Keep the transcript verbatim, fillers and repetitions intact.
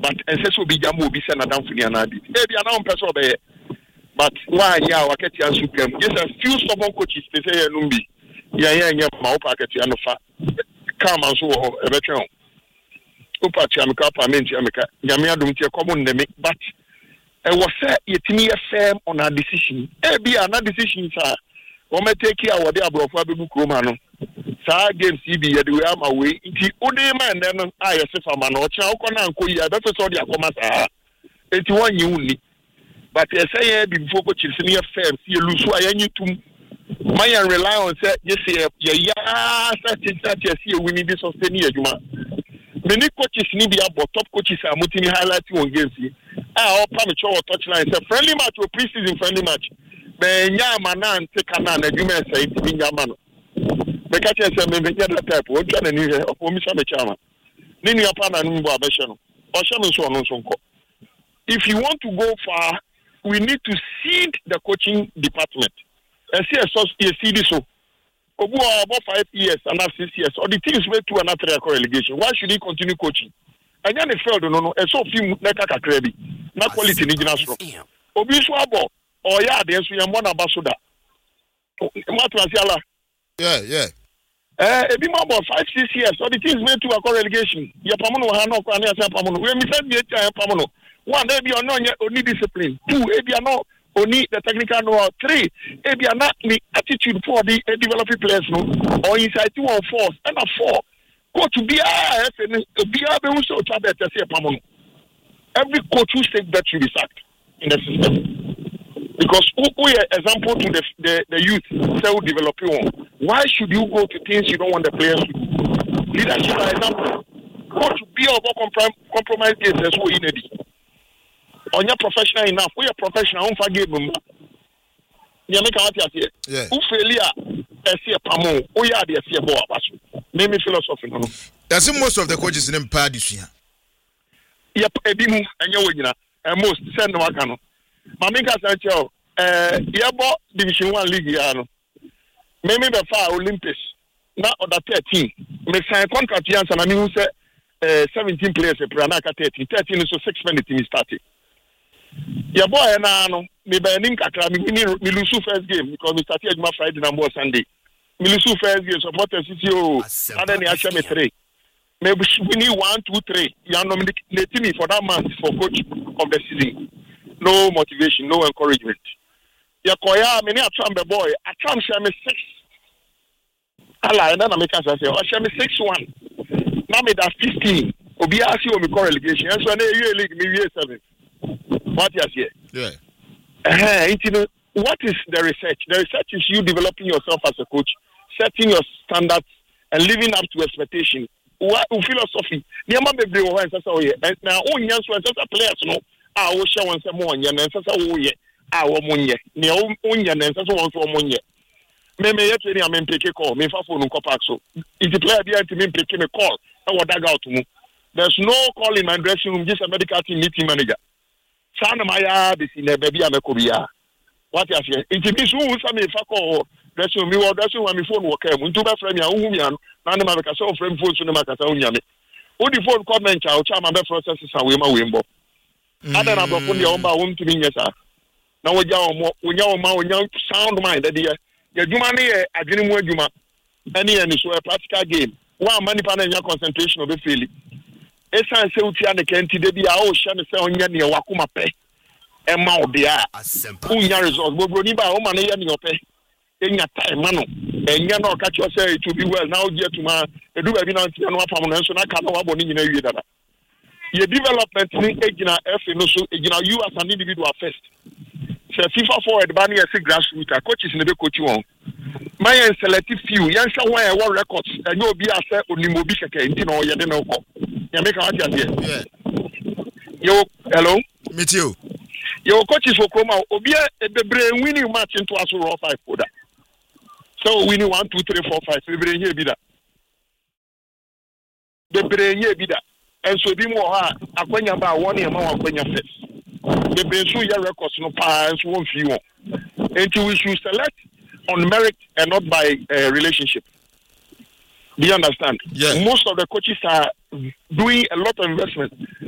but and says will be jamu be sent down for the anadi. Maybe an own person obey. But why ya wakati ya supreme? Just a few stubborn coaches they say numbi. Ya ya ya mau paketi anofa. Come and so a veteran. Upa chamika parliament chamika. Yamia dumtia common name, but I was say yetimi firm on a decision. Eh be another decision sir. We may take care of the above for the Kromano. Sa game C B, the way I'm away. It's only man, then I as if I'm an ocha, Okona, Koya, that's all the Akomasa. It's one unit. But I say, before coaches near firm, see you lose why you to my rely on say, yes, yeah, yeah, such and such as you we need to sustain you. Many coaches need to be top coaches are multi highlighting on games. Ah, premature touchline. It's a friendly match or preseason friendly match. Benya manan te kana na dwuma sai ti nyama no be ka che se me be that type o twa na ni he o mi sa me chama ni ni apa na nu bo abehye no o hye me so no so nko. If you want to go far, we need to seed the coaching department. And see a source you see this so obu about five years and after six years or the teams went to another relegation. Why should he continue coaching? Anya ne failed no no e so film na ka kakra bi na quality ni gina so obi so abo. Oh yeah, there's one more ambassador. Yeah, yeah. Eh, a bit more about five, six years. So the teams went to a relegation. Ya pamono hano kwa ania sa pamono. We mi said me cha pamono. One, they be on only discipline. Two, they be no only the technical know. Three, they be not the attitude for the uh, developing players no. Or inside two or four. And a four. Go to B I F and B I F be also try better say pamono. Every coach who take that should be sacked in the system. Because who are example to the the, the youth self developing. Why should you go to things you don't want the players to do? Leadership are example. Coach be over comprom- compromise games as well in it. On your professional enough, we are professional on for game. You make out here. Yeah. Who failure see a pamo, we are the see a boa basu. Name me philosophy no. That's most of the coaches in Empire this year. Yep, ebimu and your winner. And most send no wakano. Mamika Sancho, uh, Yabo Division One League, Yano. Maybe the far Olympics, not other thirteen. Me sign contract, Yans, and I mean, say, uh, seventeen players, Pranaka thirteen. thirteen is so six minutes in starting. Yabo, and I know, maybe I think I me lose first game because we started my Friday number Sunday. Me lose first game, support the C C O, and then I shall me three. Maybe we need one, two, three. You nominate me for that month for coach of the season. No motivation, no encouragement. Yakoya, many a tram boy, a tram share me six. Allah, and then I make us say, oh, share me six one. Now me that fifteen. Obi asi o me call relegation. And so na you league me year seven. What you say? Yeah. Eh, uh, what is the research? The research is you developing yourself as a coach, setting your standards, and living up to expectation. What philosophy? Niamba be be o answer so here. Now, oh, nyanso answer players no. Ah, we share one some more, and answer so we ah, we money. Ni o onya and answer one for money. Me me yet any am pick call. Me fa phone ko pack so. If the player be to me pick me call, I will dag out to me. There's no call in my dressing room. Just a medical team meeting manager. Sana maya this in a baby amekobiya. What you say? It means who some me fa call dressing room. Me wa dressing room. Me phone work. Me to be friend ya who me an. Na na ma ka so friend phone so na ma ka sa unya me. Who the phone comment cha o cha ma be process sa we ma we mbo. Ada na bro phone ya o ba won to me nyesa. Na wo ja o mo onya o ma onya sound mind that dey. Ya juma ne e adwene mu adwuma. Any any so a practical game. One money pa na nya concentration obe fail. Esan se utia ne kenti de bia o hye ne se onya ne wakoma pe. E ma obia. Unya result. Gbogbo ni ba o ma ne ye ne ope. Enya time ma no. Enya na o ka cho say it will be well. Now get to ma edu ba bi na ntia no afam no so na ka na wabo ni nyina wie dada. Your development ni ejina F no so ejina you as an individual first. So FIFA forward ban here say grassroots coaches in the coach one. My selective few yan say why I records and you be as onimo bi keke nti no ye de no ko. Ya make out here. Yeah. Yo hello. Meet you. Your coaches for Kroma obi e bebre winning match into aso raw five oda. So winning one two three four five bebre here bi da. Bebre here bi da. And so be more ha akwanya ba one e ma akwanya first. The bensu ya records no pa so one few. Until we should select on merit and not by uh, relationship. Do you understand? Yeah. Most of the coaches are doing a lot of investment.